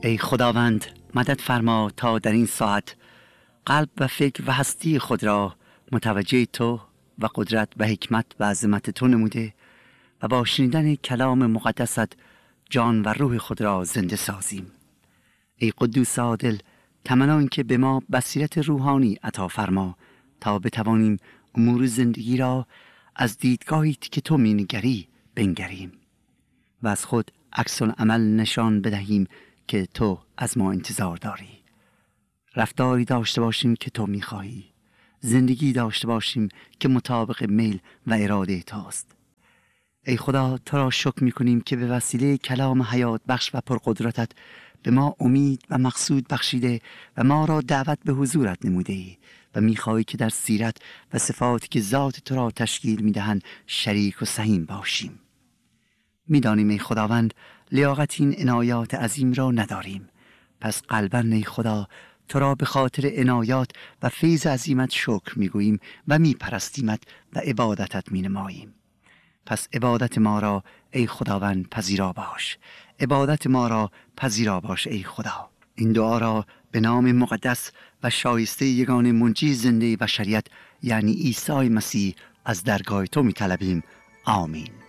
ای خداوند مدد فرما تا در این ساعت قلب و فکر و هستی خود را متوجه تو و قدرت و حکمت و عظمت تو نموده و با شنیدن کلام مقدست جان و روح خود را زنده سازیم. ای قدوس عادل، تمنا که به ما بصیرت روحانی عطا فرما تا بتوانیم امور زندگی را از دیدگاهی که تو می‌نگری بنگریم و از خود عکس العمل نشان بدهیم که تو از ما انتظار داری. رفتاری داشته باشیم که تو می‌خواهی، زندگی داشته باشیم که مطابق میل و اراده توست. ای خدا، تو را شکر می‌کنیم که به وسیله کلام حیات بخش و پرقدرتت به ما امید و مقصود بخشیده و ما را دعوت به حضورت نموده ای و می‌خواهی که در سیرت و صفاتی که ذات تو را تشکیل می‌دهند شریک و سهیم باشیم. می‌دانیم ای خداوند لیاقت این عنایات عظیم را نداریم، پس قلباً ای خدا تو را به خاطر عنایات و فیض عظیمت شکر می‌گوییم و می‌پرستیمت و عبادتت می‌نماییم. پس عبادت ما را ای خداوند پذیرا باش، عبادت ما را پذیرا باش ای خدا. این دعا را به نام مقدس و شایسته یگانه منجی زنده بشریت یعنی عیسی مسیح از درگاه تو می‌طلبیم. آمین.